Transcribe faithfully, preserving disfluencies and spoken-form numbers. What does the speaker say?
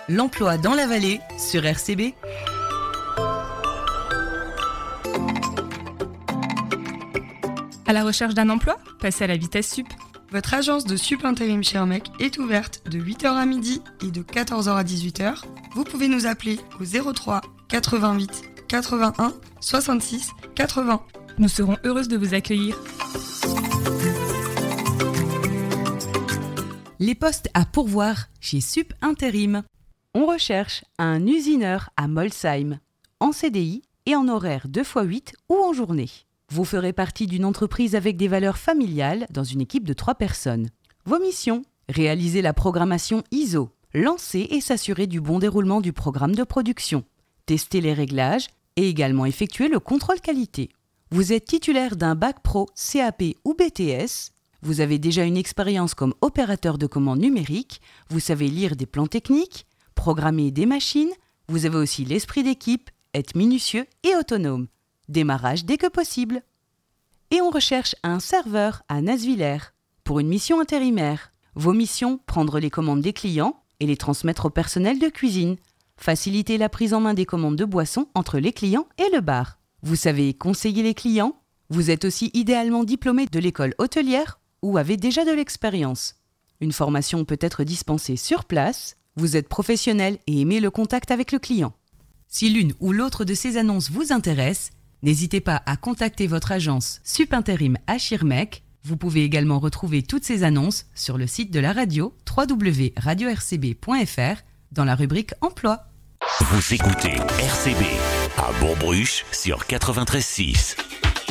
l'emploi dans la vallée sur R C B. À la recherche d'un emploi ? Passez à la vitesse sup. Votre agence de sup intérim chez Hermec est ouverte de huit heures à midi et de quatorze heures à dix-huit heures. Vous pouvez nous appeler au zéro trois quatre-vingt-huit quatre-vingt-un soixante-six quatre-vingts. Nous serons heureuses de vous accueillir. Les postes à pourvoir chez Sup Intérim. On recherche un usineur à Molsheim, en C D I et en horaire deux fois huit ou en journée. Vous ferez partie d'une entreprise avec des valeurs familiales dans une équipe de trois personnes. Vos missions : réaliser la programmation I S O, lancer et s'assurer du bon déroulement du programme de production, tester les réglages et également effectuer le contrôle qualité. Vous êtes titulaire d'un bac pro, C A P ou B T S. Vous avez déjà une expérience comme opérateur de commande numérique. Vous savez lire des plans techniques, programmer des machines. Vous avez aussi l'esprit d'équipe, être minutieux et autonome. Démarrage dès que possible. Et on recherche un serveur à Nasviller pour une mission intérimaire. Vos missions : prendre les commandes des clients et les transmettre au personnel de cuisine. Faciliter la prise en main des commandes de boissons entre les clients et le bar. Vous savez conseiller les clients. Vous êtes aussi idéalement diplômé de l'école hôtelière ou avez déjà de l'expérience. Une formation peut être dispensée sur place. Vous êtes professionnel et aimez le contact avec le client. Si l'une ou l'autre de ces annonces vous intéresse, n'hésitez pas à contacter votre agence Sup Intérim à Schirmeck. Vous pouvez également retrouver toutes ces annonces sur le site de la radio w w w point radio r c b point f r dans la rubrique Emploi. Vous écoutez R C B à Bourg-Bruche sur quatre-vingt-treize six.